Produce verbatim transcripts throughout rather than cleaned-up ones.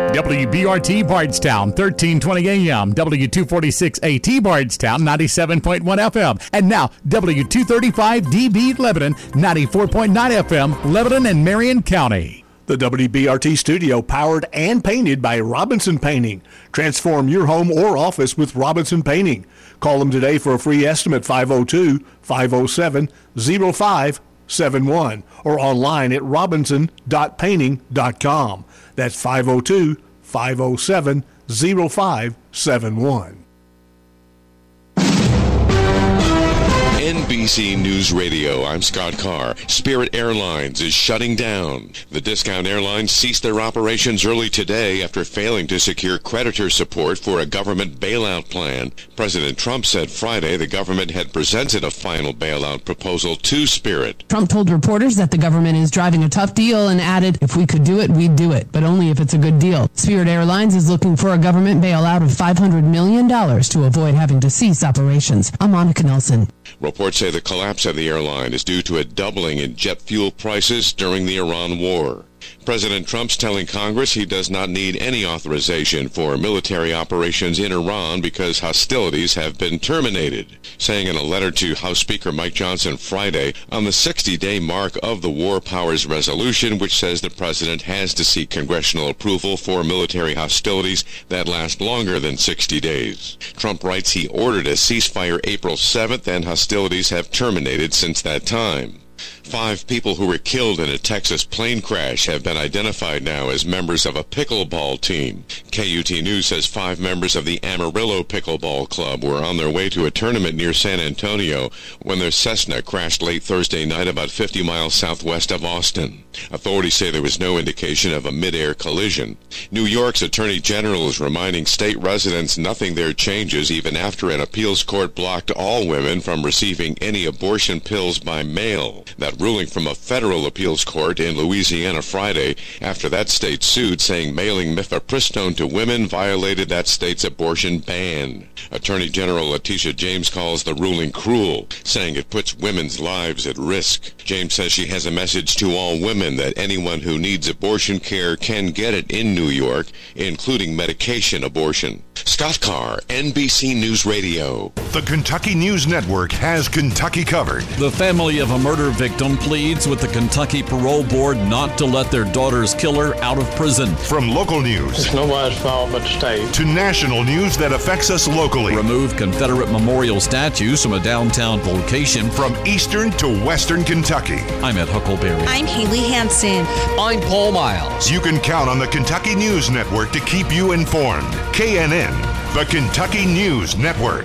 W B R T Bardstown, thirteen twenty A M, W two forty-six A T Bardstown, ninety-seven point one F M, and now W two thirty-five D B Lebanon, ninety-four point nine F M, Lebanon and Marion County. The W B R T studio powered and painted by Robinson Painting. Transform your home or office with Robinson Painting. Call them today for a free estimate, five oh two, five oh seven, oh five seven one, or online at robinson dot painting dot com. That's five oh two, five oh seven, oh five seven one. N B C News Radio, I'm Scott Carr. Spirit Airlines is shutting down. The discount airlines ceased their operations early today after failing to secure creditor support for a government bailout plan. President Trump said Friday the government had presented a final bailout proposal to Spirit. Trump told reporters that the government is driving a tough deal and added, if we could do it, we'd do it, but only if it's a good deal. Spirit Airlines is looking for a government bailout of five hundred million dollars to avoid having to cease operations. I'm Monica Nelson. Reports say the collapse of the airline is due to a doubling in jet fuel prices during the Iran war. President Trump's telling Congress he does not need any authorization for military operations in Iran because hostilities have been terminated, saying in a letter to House Speaker Mike Johnson Friday on the sixty-day mark of the War Powers Resolution, which says the president has to seek congressional approval for military hostilities that last longer than sixty days. Trump writes he ordered a ceasefire April seventh, and hostilities have terminated since that time. Five people who were killed in a Texas plane crash have been identified now as members of a pickleball team. K U T News says five members of the Amarillo Pickleball Club were on their way to a tournament near San Antonio when their Cessna crashed late Thursday night about fifty miles southwest of Austin. Authorities say there was no indication of a mid-air collision. New York's Attorney General is reminding state residents nothing there changes even after an appeals court blocked all women from receiving any abortion pills by mail. That ruling from a federal appeals court in Louisiana Friday after that state sued, saying mailing mifepristone to women violated that state's abortion ban. Attorney General Letitia James calls the ruling cruel, saying it puts women's lives at risk. James says she has a message to all women that anyone who needs abortion care can get it in New York, including medication abortion. Scott Carr, N B C News Radio. The Kentucky News Network has Kentucky covered. The family of a murder victim pleads with the Kentucky Parole Board not to let their daughter's killer out of prison. From local news, it's nobody's fault but the state, to national news that affects us locally. Remove Confederate memorial statues from a downtown location. From eastern to western Kentucky. I'm Ed Huckleberry. I'm Haley Hansen. I'm Paul Miles. You can count on the Kentucky News Network to keep you informed. K N N, the Kentucky News Network.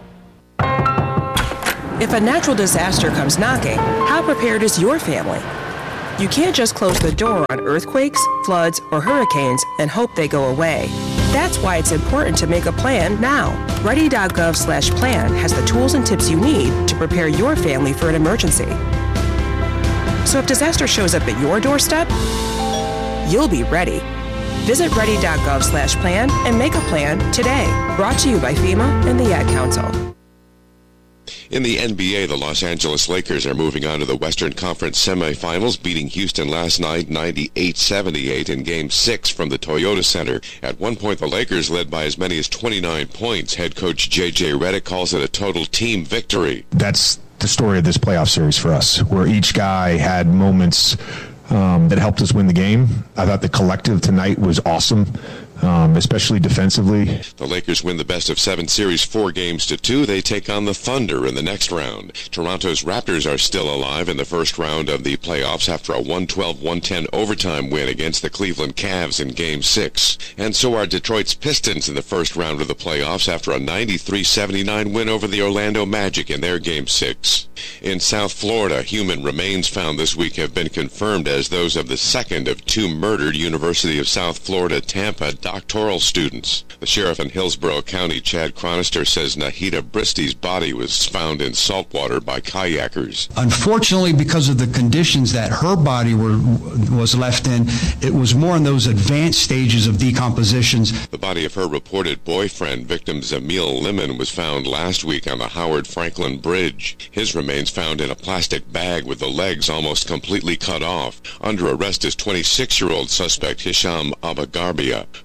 If a natural disaster comes knocking, how prepared is your family? You can't just close the door on earthquakes, floods, or hurricanes and hope they go away. That's why it's important to make a plan now. Ready dot gov slash plan has the tools and tips you need to prepare your family for an emergency. So if disaster shows up at your doorstep, you'll be ready. Visit ready dot gov slash plan and make a plan today. Brought to you by FEMA and the Ad Council. In the N B A, the Los Angeles Lakers are moving on to the Western Conference semifinals, beating Houston last night ninety-eight seventy-eight in Game six from the Toyota Center. At one point, the Lakers led by as many as twenty-nine points. Head coach J J Redick calls it a total team victory. That's the story of this playoff series for us, where each guy had moments um, that helped us win the game. I thought the collective tonight was awesome. Um, especially defensively. The Lakers win the best of seven series four games to two. They take on the Thunder in the next round. Toronto's Raptors are still alive in the first round of the playoffs after a one twelve one ten overtime win against the Cleveland Cavs in Game six. And so are Detroit's Pistons in the first round of the playoffs after a ninety-three seventy-nine win over the Orlando Magic in their Game six. In South Florida, human remains found this week have been confirmed as those of the second of two murdered University of South Florida Tampa doctoral students. The sheriff in Hillsborough County, Chad Chronister, says Nahida Bristy's body was found in saltwater by kayakers. Unfortunately, because of the conditions that her body were, was left in, it was more in those advanced stages of decompositions. The body of her reported boyfriend, victim Zamil Lemon, was found last week on the Howard Franklin Bridge. His remains found in a plastic bag with the legs almost completely cut off. Under arrest is twenty-six-year-old suspect Hisham Abagarbia, who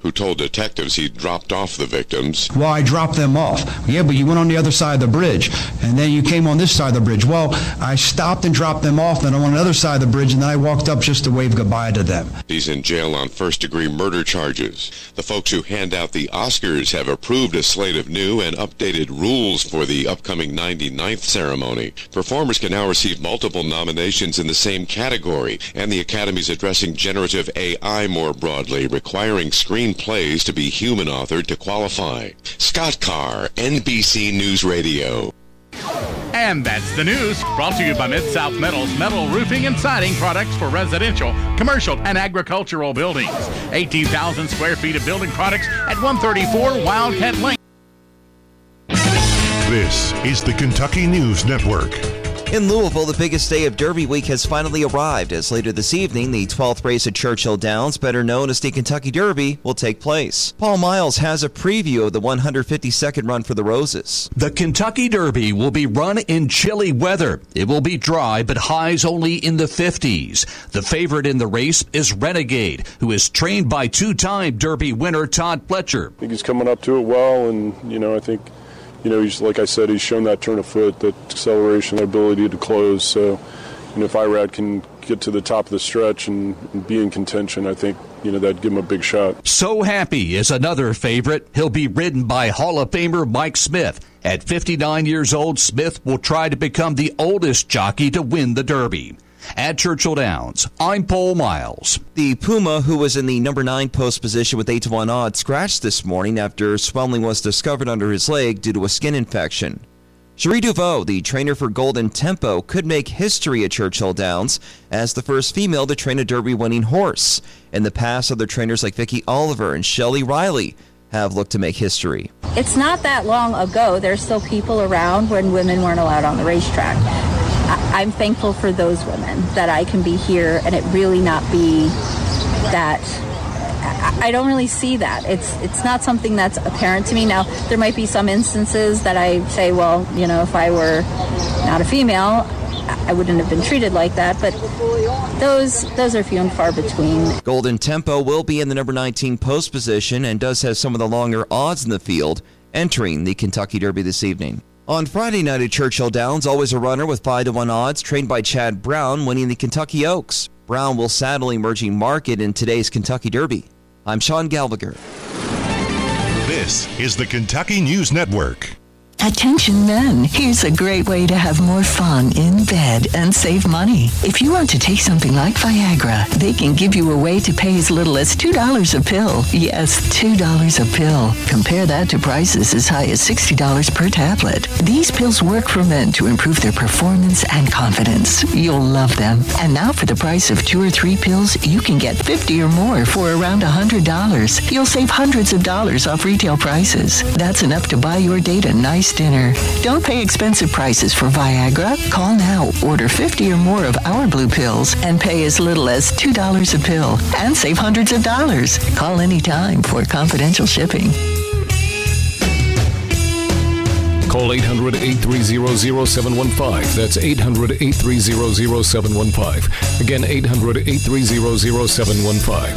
who told detectives he dropped off the victims. Well, I dropped them off. Yeah, but you went on the other side of the bridge, and then you came on this side of the bridge. Well, I stopped and dropped them off, then I'm on the other side of the bridge, and then I walked up just to wave goodbye to them. He's in jail on first-degree murder charges. The folks who hand out the Oscars have approved a slate of new and updated rules for the upcoming ninety-ninth ceremony. Performers can now receive multiple nominations in the same category, and the Academy's addressing generative A I more broadly, requiring screenplays to be human-authored to qualify. Scott Carr, N B C News Radio. And that's the news, brought to you by Mid-South Metals, metal roofing and siding products for residential, commercial, and agricultural buildings. eighteen thousand square feet of building products at one thirty-four Wildcat Lane. This is the Kentucky News Network. In Louisville, the biggest day of Derby Week has finally arrived, as later this evening, the twelfth race at Churchill Downs, better known as the Kentucky Derby, will take place. Paul Miles has a preview of the one hundred fifty-second run for the Roses. The Kentucky Derby will be run in chilly weather. It will be dry, but highs only in the fifties. The favorite in the race is Renegade, who is trained by two-time Derby winner Todd Fletcher. I think he's coming up to it well, and, you know, I think... You know, he's, like I said, he's shown that turn of foot, that acceleration, that ability to close. So, you know, if Irad can get to the top of the stretch and, and be in contention, I think, you know, that'd give him a big shot. So Happy is another favorite. He'll be ridden by Hall of Famer Mike Smith. At fifty-nine years old, Smith will try to become the oldest jockey to win the Derby. At Churchill Downs, I'm Paul Miles. The Puma, who was in the number nine post position with eight to one odds, scratched this morning after swelling was discovered under his leg due to a skin infection. Cherie Duveau, the trainer for Golden Tempo, could make history at Churchill Downs as the first female to train a Derby-winning horse. In the past, other trainers like Vicki Oliver and Shelley Riley have looked to make history. It's not that long ago. There's still people around when women weren't allowed on the racetrack. I'm thankful for those women, that I can be here and it really not be that. I don't really see that. It's it's not something that's apparent to me. Now, there might be some instances that I say, well, you know, if I were not a female, I wouldn't have been treated like that, but those those are few and far between. Golden Tempo will be in the number nineteen post position and does have some of the longer odds in the field, entering the Kentucky Derby this evening. On Friday night at Churchill Downs, always a runner with five to one odds, trained by Chad Brown, winning the Kentucky Oaks. Brown will saddle Emerging Market in today's Kentucky Derby. I'm Sean Galviger. This is the Kentucky News Network. Attention men, here's a great way to have more fun in bed and save money. If you want to take something like Viagra, they can give you a way to pay as little as two dollars a pill. Yes, two dollars a pill. Compare that to prices as high as sixty dollars per tablet. These pills work for men to improve their performance and confidence. You'll love them. And now for the price of two or three pills, you can get fifty or more for around one hundred dollars. You'll save hundreds of dollars off retail prices. That's enough to buy your date a nice dinner. Don't pay expensive prices for Viagra. Call now, order fifty or more of our blue pills, and pay as little as two dollars a pill, and save hundreds of dollars. Call anytime for confidential shipping. Call eight hundred, eight three zero, zero seven one five. That's eight hundred, eight three zero, zero seven one five. Again, eight hundred, eight three zero, zero seven one five.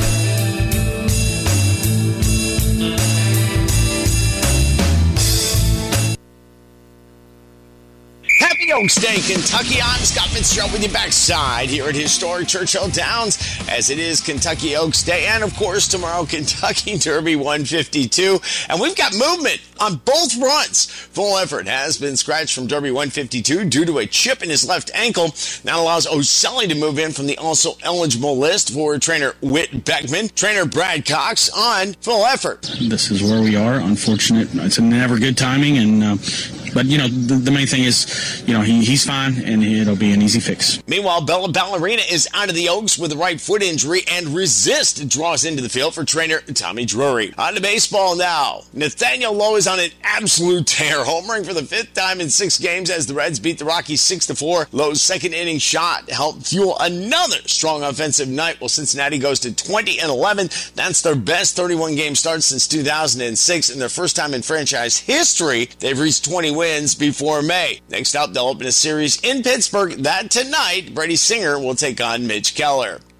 Oaks Day, Kentucky. I'm Scott Fitzgerald with you backside here at historic Churchill Downs, as it is Kentucky Oaks Day, and of course tomorrow Kentucky Derby one fifty-two, and we've got movement on both fronts. Full Effort has been scratched from Derby one fifty-two due to a chip in his left ankle. That allows O'Sully to move in from the also eligible list for trainer Whit Beckman. Trainer Brad Cox on Full Effort. This is where we are. Unfortunate. It's never good timing, and uh, but you know the, the main thing is, you know, he, he's fine, and it'll be an easy fix. Meanwhile, Bella Ballerina is out of the Oaks with a right foot injury, and Resist draws into the field for trainer Tommy Drury. On to baseball now. Nathaniel Lowe is on an absolute tear, homering for the fifth time in six games as the Reds beat the Rockies six to four. Lowe's second inning shot helped fuel another strong offensive night, while Cincinnati goes to twenty and eleven. That's their best thirty-one game start since two thousand six, and their first time in franchise history they've reached twenty wins before May. Next up, they'll open a series in Pittsburgh. That tonight, Brady Singer will take on Mitch Keller.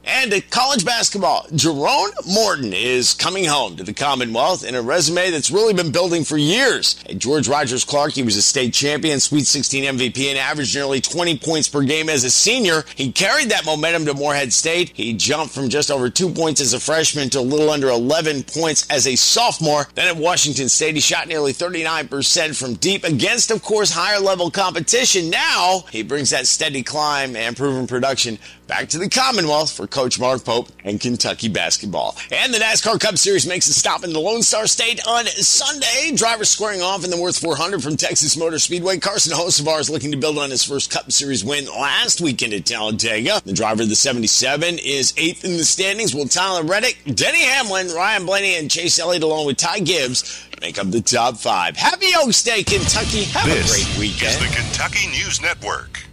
And at college basketball, Jerome Morton is coming home to the Commonwealth in a resume that's really been building for years. At George Rogers Clark, he was a state champion, Sweet sixteen M V P, and averaged nearly twenty points per game as a senior. He carried that momentum to Morehead State. He jumped from just over two points as a freshman to a little under eleven points as a sophomore. Then at Washington State, he shot nearly thirty-nine percent from deep against, of course, higher-level competition. Now, he brings that steady climb and proven production back to the Commonwealth for Coach Mark Pope and Kentucky basketball. And the NASCAR Cup Series makes a stop in the Lone Star State on Sunday. Drivers squaring off in the Worth four hundred from Texas Motor Speedway. Carson Hocevar is looking to build on his first Cup Series win last weekend at Talladega. The driver of the seventy-seven is eighth in the standings, while Tyler Reddick, Denny Hamlin, Ryan Blaney, and Chase Elliott, along with Ty Gibbs, make up the top five. Happy Oaks Day, Kentucky. Have this a great weekend. Is the Kentucky News Network.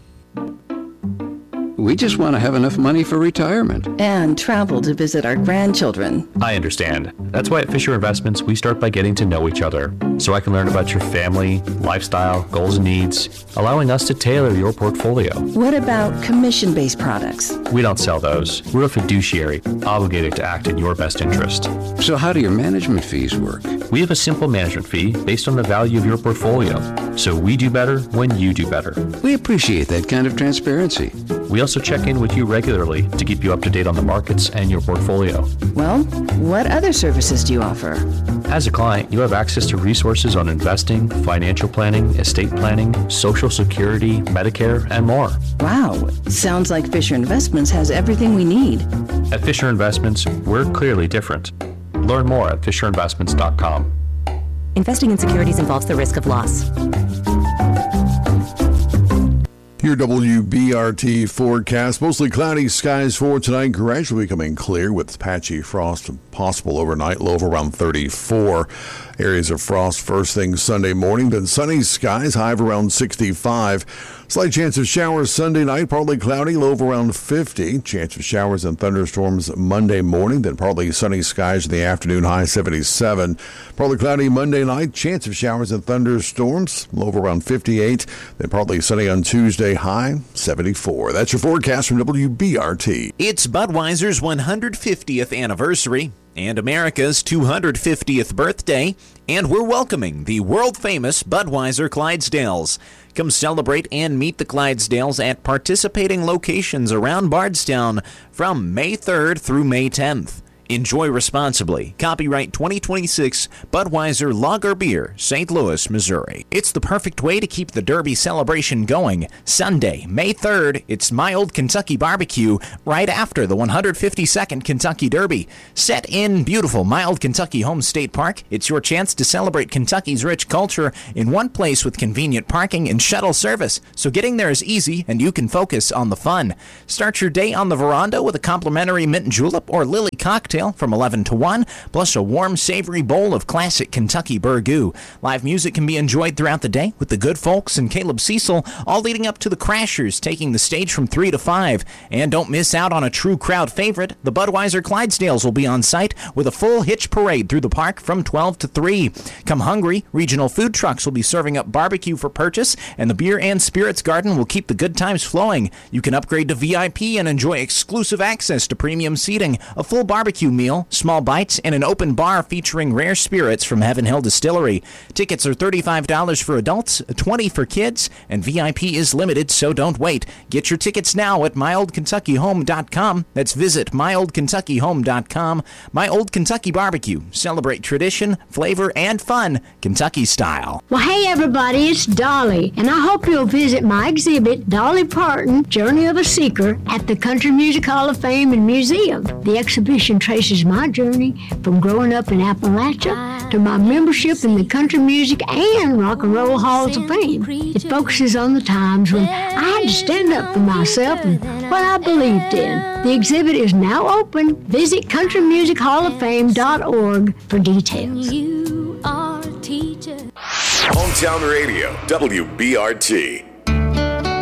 We just want to have enough money for retirement. And travel to visit our grandchildren. I understand. That's why at Fisher Investments, we start by getting to know each other, so I can learn about your family, lifestyle, goals and needs, allowing us to tailor your portfolio. What about commission-based products? We don't sell those. We're a fiduciary, obligated to act in your best interest. So how do your management fees work? We have a simple management fee based on the value of your portfolio, so we do better when you do better. We appreciate that kind of transparency. We also check in with you regularly to keep you up to date on the markets and your portfolio. Well, what other services do you offer? As a client, you have access to resources on investing, financial planning, estate planning, Social Security, Medicare, and more. Wow, sounds like Fisher Investments has everything we need. At Fisher Investments, we're clearly different. Learn more at fisher investments dot com. Investing in securities involves the risk of loss. Your W B R T forecast. Mostly cloudy skies for tonight, gradually becoming clear with patchy frost possible overnight, low of around thirty-four. Areas of frost first thing Sunday morning, then sunny skies, high of around sixty-five. Slight chance of showers Sunday night, partly cloudy, low of around fifty. Chance of showers and thunderstorms Monday morning, then partly sunny skies in the afternoon, high seventy-seven. Partly cloudy Monday night, chance of showers and thunderstorms, low of around fifty-eight. Then partly sunny on Tuesday, high seventy-four. That's your forecast from W B R T. It's Budweiser's one hundred fiftieth anniversary and America's two hundred fiftieth birthday, and we're welcoming the world-famous Budweiser Clydesdales. Come celebrate and meet the Clydesdales at participating locations around Bardstown from May third through May tenth. Enjoy responsibly. Copyright twenty twenty-six Budweiser Lager Beer, Saint Louis, Missouri. It's the perfect way to keep the Derby celebration going. Sunday, May third, it's My Old Kentucky Barbecue right after the one hundred fifty-second Kentucky Derby. Set in beautiful My Old Kentucky Home State Park, it's your chance to celebrate Kentucky's rich culture in one place with convenient parking and shuttle service, so getting there is easy and you can focus on the fun. Start your day on the veranda with a complimentary mint julep or lily cocktail from eleven to one, plus a warm, savory bowl of classic Kentucky burgoo. Live music can be enjoyed throughout the day with the Good Folks and Caleb Cecil, all leading up to the Crashers taking the stage from three to five. And don't miss out on a true crowd favorite. The Budweiser Clydesdales will be on site with a full hitch parade through the park from twelve to three. Come hungry, regional food trucks will be serving up barbecue for purchase, and the Beer and Spirits Garden will keep the good times flowing. You can upgrade to V I P and enjoy exclusive access to premium seating, a full barbecue meal, small bites, and an open bar featuring rare spirits from Heaven Hill Distillery. Tickets are thirty-five dollars for adults, twenty dollars for kids, and V I P is limited, so don't wait. Get your tickets now at my old kentucky home dot com. That's visit my old kentucky home dot com. My Old Kentucky Barbecue. Celebrate tradition, flavor, and fun, Kentucky style. Well, hey everybody, it's Dolly, and I hope you'll visit my exhibit, Dolly Parton, Journey of a Seeker, at the Country Music Hall of Fame and Museum. The exhibition traces my journey from growing up in Appalachia to my membership in the Country Music and Rock and Roll Halls of Fame. It focuses on the times when I had to stand up for myself and what I believed in. The exhibit is now open. Visit country music hall of fame dot org for details. Hometown Radio, W B R T.